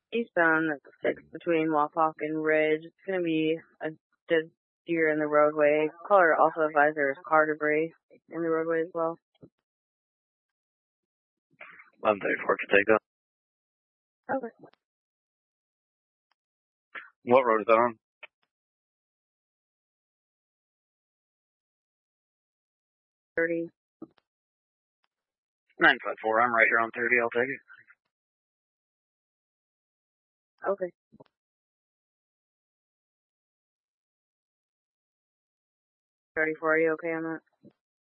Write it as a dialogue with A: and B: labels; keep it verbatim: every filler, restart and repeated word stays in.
A: Eastbound at the six between Wapak and Ridge. It's going to be a dead deer in the roadway. Caller also advised there's car debris in the roadway as well.
B: eleven thirty-four can take up.
A: Okay.
B: What road is that on?
A: thirty.
B: nine five four, I'm right here on thirty, I'll take it.
A: Okay. thirty-four, are you okay on that?